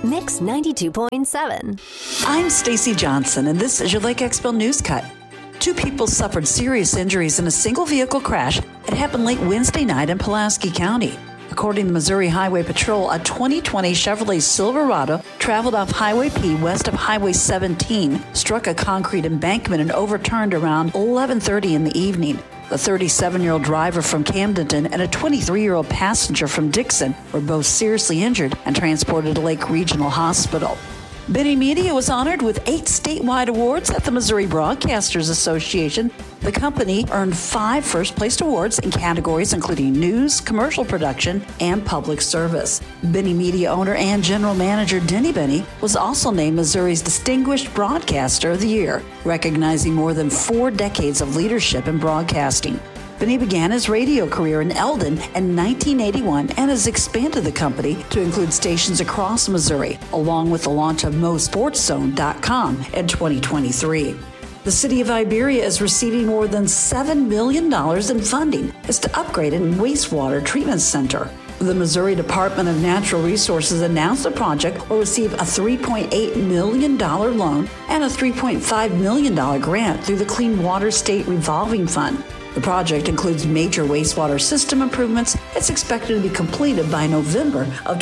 Mix 92.7. I'm Stacy Johnson, and this is your Lake Expo News Cut. 2 people suffered serious injuries in a single vehicle crash that happened late Wednesday night in Pulaski County. According to Missouri Highway Patrol, a 2020 Chevrolet Silverado traveled off Highway P west of Highway 17, struck a concrete embankment and overturned around 11:30 in the evening. The 37-year-old driver from Camdenton and a 23-year-old passenger from Dixon were both seriously injured and transported to Lake Regional Hospital. Benny Media was honored with 8 statewide awards at the Missouri Broadcasters Association. The company earned 5 first-place awards in categories including news, commercial production, and public service. Benny Media owner and general manager Denny Benny was also named Missouri's Distinguished Broadcaster of the Year, recognizing more than 4 decades of leadership in broadcasting. Benny began his radio career in Eldon in 1981 and has expanded the company to include stations across Missouri, along with the launch of MoSportsZone.com in 2023. The city of Iberia is receiving more than $7 million in funding to upgrade a wastewater treatment center. The Missouri Department of Natural Resources announced the project will receive a $3.8 million loan and a $3.5 million grant through the Clean Water State Revolving Fund. The project includes major wastewater system improvements. It's expected to be completed by November of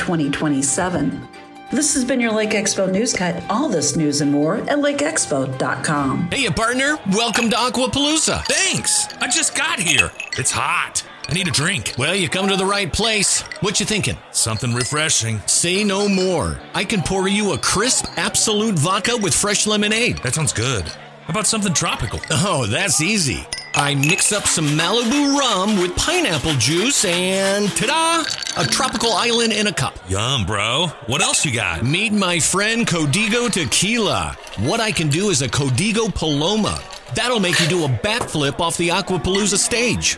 2027. This has been your Lake Expo News Cut. All this news and more at lakeexpo.com. Hey, partner. Welcome to Aquapalooza. Thanks. I just got here. It's hot. I need a drink. Well, you come to the right place. What you thinking? Something refreshing. Say no more. I can pour you a crisp Absolute vodka with fresh lemonade. That sounds good. How about something tropical? Oh, that's easy. I mix up some Malibu rum with pineapple juice and, ta-da, a tropical island in a cup. Yum, bro. What else you got? Meet my friend Codigo Tequila. What I can do is a Codigo Paloma. That'll make you do a backflip off the Aquapalooza stage.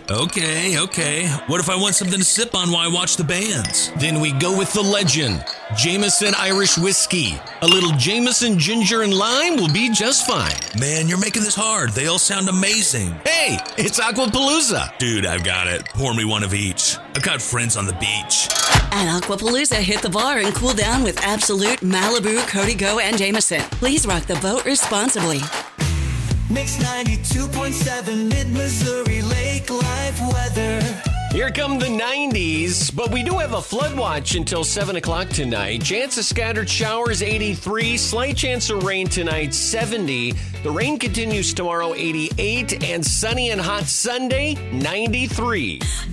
Okay. What if I want something to sip on while I watch the bands? Then we go with the legend, Jameson Irish Whiskey. A little Jameson ginger and lime will be just fine. Man, you're making this hard. They all sound amazing. Hey, it's Aquapalooza. Dude, I've got it. Pour me one of each. I've got friends on the beach. At Aquapalooza, hit the bar and cool down with Absolute, Malibu, Codigo, and Jameson. Please rock the boat responsibly. Mix 92.7 Mid-Missouri Lake Life weather. Here come the 90s, but we do have a flood watch until 7 o'clock tonight. Chance of scattered showers, 83. Slight chance of rain tonight, 70. The rain continues tomorrow, 88. And sunny and hot Sunday, 93.